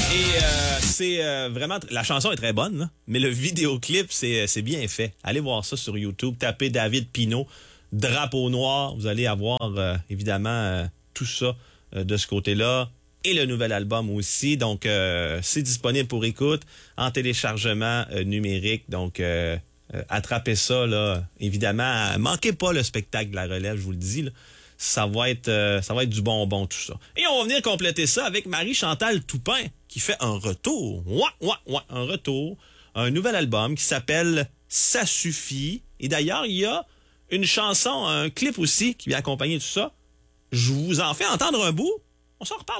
Et c'est vraiment... La chanson est très bonne, là, mais le vidéoclip, c'est bien fait. Allez voir ça sur YouTube. Tapez David Pinault, Drapeau noir. Vous allez avoir, évidemment, tout ça de ce côté-là. Et le nouvel album aussi. Donc, c'est disponible pour écoute en téléchargement numérique. Donc, attrapez ça, là. Évidemment, manquez pas le spectacle de la relève, je vous le dis, là. Ça va être du bonbon, tout ça. Et on va venir compléter ça avec Marie-Chantal Toupin, qui fait un retour. Un retour. Un nouvel album qui s'appelle Ça suffit. Et d'ailleurs, il y a une chanson, un clip aussi qui vient accompagner tout ça. Je vous en fais entendre un bout. On s'en reparle.